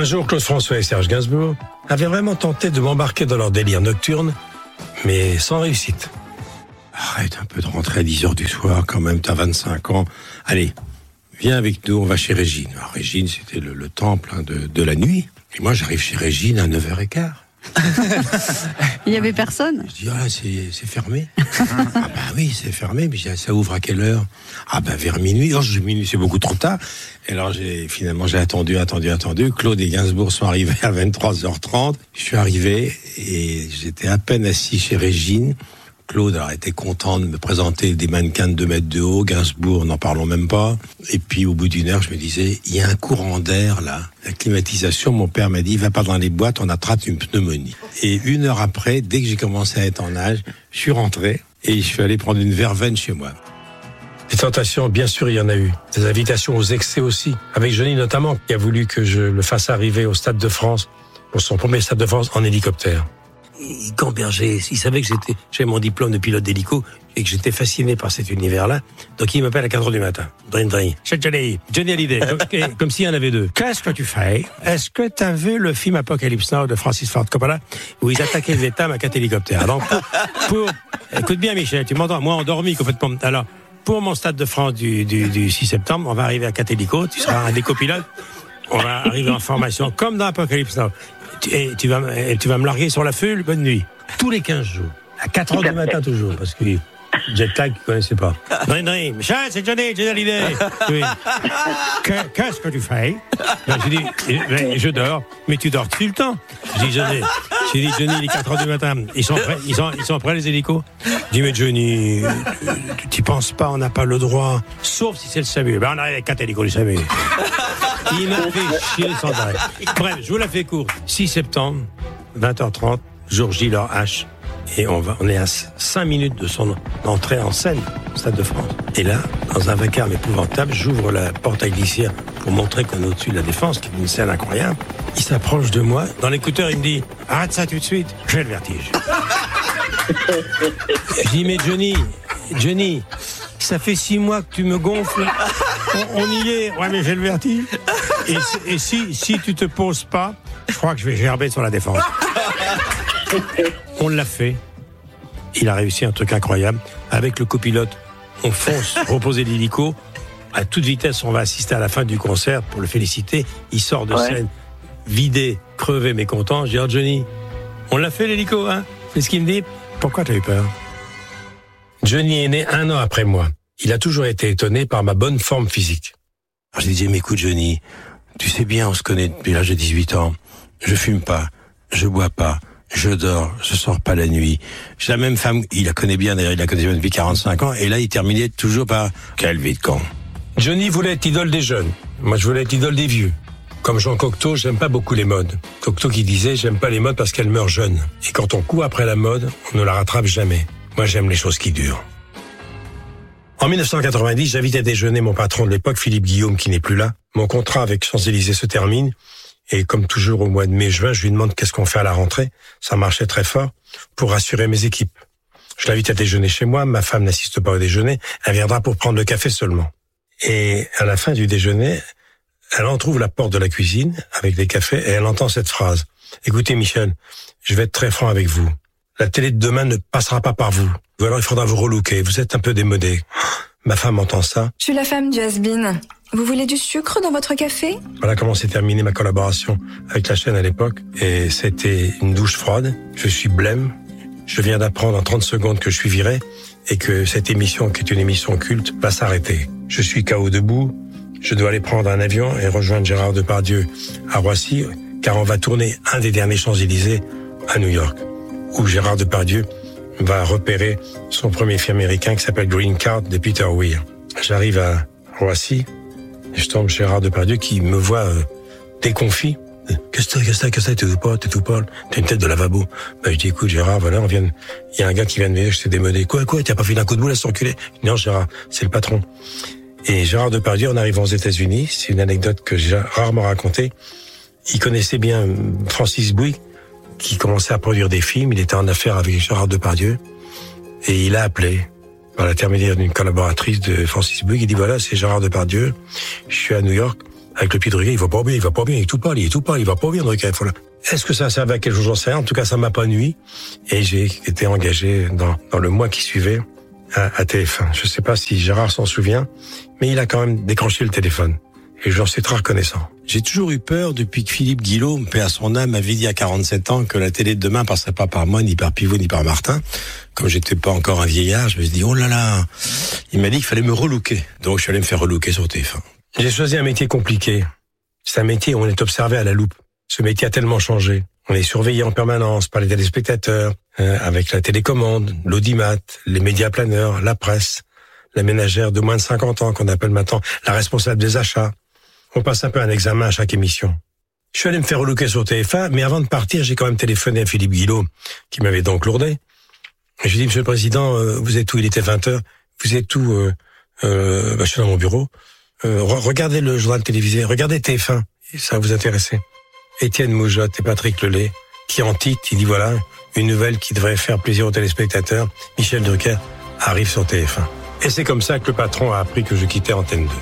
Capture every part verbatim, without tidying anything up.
jour, Claude François et Serge Gainsbourg avaient vraiment tenté de m'embarquer dans leur délire nocturne, mais sans réussite. Arrête un peu de rentrer à dix heures du soir, quand même, t'as vingt-cinq ans. Allez, viens avec nous, on va chez Régine. Alors, Régine, c'était le, le temple hein, de, de la nuit. Et moi, j'arrive chez Régine à neuf heures quinze. Il y avait personne. Je dis, ah, c'est, c'est fermé. Ah bah oui, c'est fermé, mais ça ouvre à quelle heure? Ah bah vers minuit. Oh, je, minuit, c'est beaucoup trop tard. Et alors, j'ai, finalement, j'ai attendu, attendu, attendu. Claude et Gainsbourg sont arrivés à vingt-trois heures trente. Je suis arrivé et j'étais à peine assis chez Régine. Claude alors, était content de me présenter des mannequins de deux mètres de haut, Gainsbourg, n'en parlons même pas. Et puis, au bout d'une heure, je me disais, il y a un courant d'air, là. La climatisation, mon père m'a dit, va pas dans les boîtes, on attrape une pneumonie. Et une heure après, dès que j'ai commencé à être en âge, je suis rentré et je suis allé prendre une verveine chez moi. Des tentations, bien sûr, il y en a eu. Des invitations aux excès aussi. Avec Johnny notamment, qui a voulu que je le fasse arriver au Stade de France, pour son premier Stade de France, en hélicoptère. Il gambergeait, il savait que j'étais, j'avais mon diplôme de pilote d'hélico et que j'étais fasciné par cet univers-là. Donc il m'appelle à quatre heures du matin. Drin, drin. C'est Johnny, Johnny Hallyday. Okay. Comme s'il y en avait deux. Qu'est-ce que tu fais? Est-ce que tu as vu le film Apocalypse Now de Francis Ford Coppola où ils attaquaient le Vietnam à quatre hélicoptères? Donc, pour, pour, écoute bien Michel, tu m'entends? Moi endormi complètement. Alors, pour mon Stade de France du, du, du six septembre, on va arriver à quatre hélicos, tu seras un des copilotes. On va arriver en formation comme dans Apocalypse Now. Et tu vas, et tu vas me larguer sur la fule, bonne nuit. Tous les quinze jours. À quatre heures du matin toujours, parce que jet lag, tu connaissais pas. Drin, drin. Michel, c'est Johnny, Johnny Hallyday. Oui. Qu'est-ce que tu fais? Ben, j'ai dit, je dors. Mais tu dors tout le temps. J'ai dit, Johnny, j'ai dit, Johnny, il est quatre heures du matin. Ils sont prêts, ils sont, ils sont prêts, les hélicos? Je dis, mais Johnny, tu penses pas, on n'a pas le droit. Sauf si c'est le SAMU. Ben, on arrive avec quatre hélicos, le SAMU. Il m'a fait chier sans arrêt. Bref, je vous la fais court. six septembre, vingt heures trente, jour J, leur H. Et on va, on est à cinq minutes de son entrée en scène au Stade de France. Et là, dans un vacarme épouvantable, j'ouvre la porte à glissière pour montrer qu'on est au-dessus de la Défense, qui est une scène incroyable. Il s'approche de moi. Dans l'écouteur, il me dit, arrête ça tout de suite. J'ai le vertige. Je dis, mais Johnny, Johnny, ça fait six mois que tu me gonfles. On, on y est. Ouais, mais j'ai le vertige. Et, et si, si tu te poses pas, je crois que je vais gerber sur la Défense. On l'a fait. Il a réussi un truc incroyable. Avec le copilote, on fonce reposer l'hélico. À toute vitesse, on va assister à la fin du concert pour le féliciter. Il sort de ouais. scène, vidé, crevé, mais content. Je dis, oh Johnny, on l'a fait l'hélico, hein? C'est ce qu'il me dit. Pourquoi t'as eu peur? Johnny est né un an après moi. Il a toujours été étonné par ma bonne forme physique. Alors je lui disais, mais écoute Johnny, tu sais bien, on se connaît depuis l'âge de dix-huit ans. Je fume pas, je bois pas, je dors, je sors pas la nuit. J'ai la même femme, il la connaît bien d'ailleurs, il la connaît bien depuis quarante-cinq ans, et là il terminait toujours par « Quelle vie de con ». Johnny voulait être idole des jeunes. Moi je voulais être idole des vieux. Comme Jean Cocteau, j'aime pas beaucoup les modes. Cocteau qui disait « J'aime pas les modes parce qu'elles meurent jeunes. Et quand on court après la mode, on ne la rattrape jamais. Moi j'aime les choses qui durent ». En dix-neuf cent quatre-vingt-dix, j'invite à déjeuner mon patron de l'époque, Philippe Guillaume, qui n'est plus là. Mon contrat avec Champs-Élysées se termine. Et comme toujours au mois de mai-juin, je lui demande qu'est-ce qu'on fait à la rentrée. Ça marchait très fort pour rassurer mes équipes. Je l'invite à déjeuner chez moi. Ma femme n'assiste pas au déjeuner. Elle viendra pour prendre le café seulement. Et à la fin du déjeuner, elle entrouvre la porte de la cuisine avec des cafés et elle entend cette phrase. Écoutez, Michel, je vais être très franc avec vous. La télé de demain ne passera pas par vous. Ou alors il faudra vous relooker. Vous êtes un peu démodé. Ma femme entend ça. Je suis la femme du has-been. Vous voulez du sucre dans votre café? Voilà comment s'est terminée ma collaboration avec la chaîne à l'époque. Et c'était une douche froide. Je suis blême. Je viens d'apprendre en trente secondes que je suis viré et que cette émission, qui est une émission culte, va s'arrêter. Je suis K O debout. Je dois aller prendre un avion et rejoindre Gérard Depardieu à Roissy, car on va tourner un des derniers Champs-Élysées à New York, où Gérard Depardieu va repérer son premier film américain qui s'appelle Green Card de Peter Weir. J'arrive à Roissy et je tombe chez Gérard Depardieu qui me voit euh, déconfit. Qu'est-ce que qu'est-ce que qu'est-ce que t'es tout pas, t'es tout pas, t'as une tête de lavabo. Ben je dis écoute Gérard, voilà, on vient, il y a un gars qui vient de me dire que je t'ai démodé. Quoi quoi, t'as pas fait d'un coup de boule à s'enculer? Non Gérard, c'est le patron. Et Gérard Depardieu, on arrive aux États-Unis. C'est une anecdote que j'ai rarement racontée. Il connaissait bien Francis Bouy, qui commençait à produire des films. Il était en affaires avec Gérard Depardieu. Et il a appelé, par l'intermédiaire d'une collaboratrice de Francis Bouy, qui dit, voilà, c'est Gérard Depardieu. Je suis à New York. avec le pied de Drucker, il va pas bien, il va pas bien, il tout pâle, il est tout pâle, il va pas bien, Drucker. Voilà. Est-ce que ça servait à quelque chose? J'en sais rien. En tout cas, ça m'a pas nui. Et j'ai été engagé dans, dans le mois qui suivait à, à T F un. Je sais pas si Gérard s'en souvient, mais il a quand même décroché le téléphone. Et j'en suis très reconnaissant. J'ai toujours eu peur depuis que Philippe Guillaume, paix à son âme, m'avait dit à quarante-sept ans que la télé de demain passerait pas par moi, ni par Pivot, ni par Martin. Comme j'étais pas encore un vieillard, je me suis dit, oh là là. Il m'a dit qu'il fallait me relooker. Donc je suis allé me faire relooker sur T F un. J'ai choisi un métier compliqué. C'est un métier où on est observé à la loupe. Ce métier a tellement changé. On est surveillé en permanence par les téléspectateurs, euh, avec la télécommande, l'audimat, les médias planeurs, la presse, la ménagère de moins de cinquante ans qu'on appelle maintenant la responsable des achats. On passe un peu un examen à chaque émission. Je suis allé me faire relooker sur T F un, mais avant de partir, j'ai quand même téléphoné à Philippe Guillaume, qui m'avait donc lourdé. Je lui ai dit, Monsieur le Président, euh, vous êtes où? Il était vingt heures. Vous êtes où? euh, euh, bah, Je suis dans mon bureau. Euh, re- regardez le journal télévisé, regardez T F un, ça va vous intéresser. Étienne Moujotte et Patrick Lelay, qui en titre, il dit voilà, une nouvelle qui devrait faire plaisir aux téléspectateurs. Michel Drucker arrive sur T F un. Et c'est comme ça que le patron a appris que je quittais Antenne deux.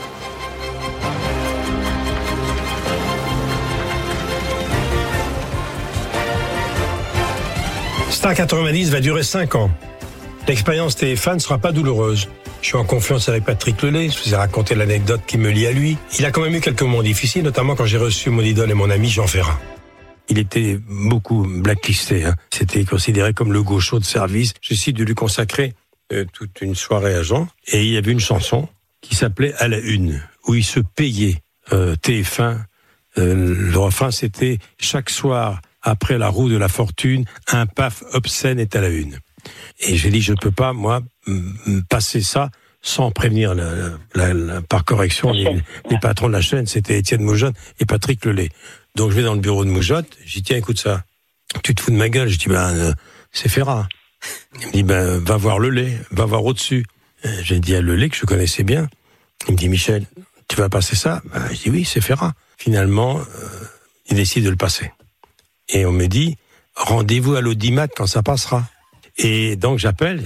Star quatre-vingt-dix va durer cinq ans. L'expérience T F un ne sera pas douloureuse. Je suis en confiance avec Patrick Lelay, je vous ai raconté l'anecdote qui me lie à lui. Il a quand même eu quelques moments difficiles, notamment quand j'ai reçu mon idole et mon ami Jean Ferrat. Il était beaucoup blacklisté, hein. C'était considéré comme le gaucho de service. J'ai décidé de lui consacrer euh, toute une soirée à Jean. Et il y avait une chanson qui s'appelait « À la une », où il se payait euh, T F un. Euh, le refrain, c'était « Chaque soir, après la roue de la fortune, un paf obscène est à la une ». Et j'ai dit, je ne peux pas, moi, m- passer ça sans prévenir, la, la, la, par correction, les, les patrons de la chaîne, c'était Étienne Moujotte et Patrick Lelay. Donc je vais dans le bureau de Moujotte, j'ai dit, tiens, écoute ça, tu te fous de ma gueule? Je dis, ben, euh, c'est Ferrat. Il me dit, ben, va voir Lelay, va voir au-dessus. Euh, j'ai dit à Lelay, que je connaissais bien. Il me dit, Michel, tu vas passer ça? Ben, je dis, oui, c'est Ferrat. Finalement, euh, il décide de le passer. Et on me dit, rendez-vous à l'audimat quand ça passera. Et donc j'appelle,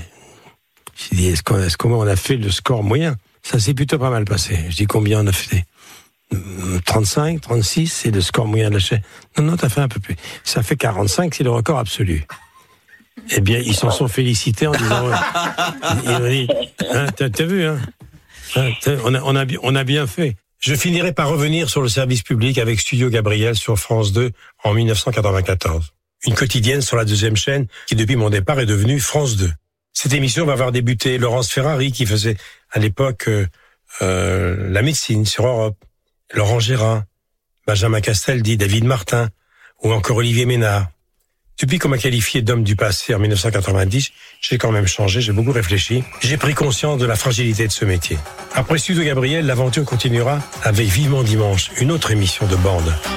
je dis, est-ce qu'on, est-ce qu'on a fait le score moyen? Ça s'est plutôt pas mal passé. Je dis, combien on a fait? trente-cinq, trente-six, c'est le score moyen de la chaîne. Non, non, t'as fait un peu plus. Ça fait quarante-cinq, c'est le record absolu. Eh bien, ils s'en sont félicités en disant, ouais. Ils ont dit, hein, t'as, t'as vu, hein, hein on, a, on, a, on a bien fait. Je finirai par revenir sur le service public avec Studio Gabriel sur France deux en dix-neuf cent quatre-vingt-quatorze. Une quotidienne sur la deuxième chaîne qui, depuis mon départ, est devenue France deux. Cette émission va avoir débuté Laurence Ferrari, qui faisait à l'époque euh, euh, la médecine sur Europe, Laurent Gérard, Benjamin Castaldi, David Martin, ou encore Olivier Ménard. Depuis qu'on m'a qualifié d'homme du passé en dix-neuf cent quatre-vingt-dix, j'ai quand même changé, j'ai beaucoup réfléchi. J'ai pris conscience de la fragilité de ce métier. Après Studio Gabriel, l'aventure continuera avec Vivement Dimanche, une autre émission de bande.